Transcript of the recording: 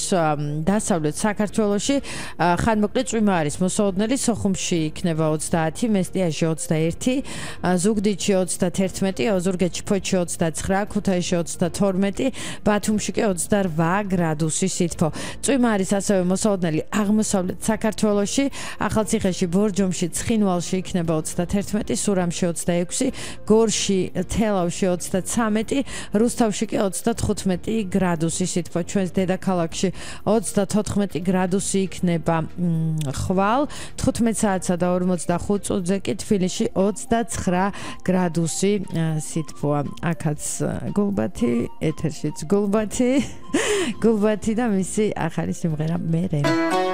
დასავლეთ საქართველოში ხანმოკლე წვიმა არის მოსაოდნელი, სოხუმში იქნება 30, მესტიაში 21, ზუგდიდში 31, ოზურგეთში, ფოთში 29, ქუთაისში 32, ბათუმში კი 28 გრადუსი სითბო. წვიმა არის ასევე მოსაოდნელი აღმოსავლეთ საქართველოში, ახალციხეში, ბორჯომში, ცხინვალში იქნება 31, სურამში 26, გორში, თელავში 33, რუსთავში კი 35 გრადუსი სითბო. ჩვენს დედაქალაქში 34 გრადუსი იქნება ხვალ, 15 საათსა და 45 წუთზე კი თბილისში 29 გრადუსი სითბოა. აქაც გულბათი, ეთერშიც გულბათი და მისი ახალი სიმღერა მერე.